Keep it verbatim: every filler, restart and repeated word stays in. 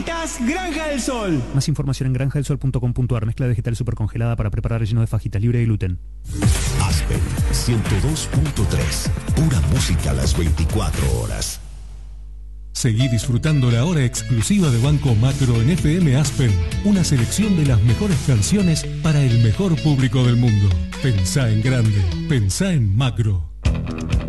Fajitas Granja del Sol. Más información en granja del sol punto com punto ar. Mezcla vegetal super congelada para preparar relleno de fajitas libre de gluten. Aspen ciento dos punto tres. Pura música a las veinticuatro horas. Seguí disfrutando la hora exclusiva de Banco Macro en F M Aspen. Una selección de las mejores canciones para el mejor público del mundo. Pensá en grande. Pensá en Macro.